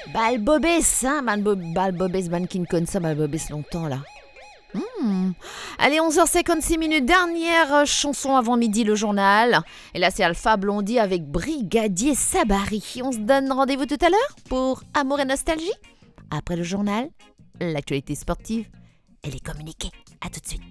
Balbobès, hein, Balbobès, Bankin Konsa, Balbobès longtemps là. Allez, 11h56, dernière chanson avant midi, le journal. Et là, c'est Alpha Blondy avec Brigadier Sabari. On se donne rendez-vous tout à l'heure pour Amour et Nostalgie. Après le journal, l'actualité sportive et les communiqués. À tout de suite.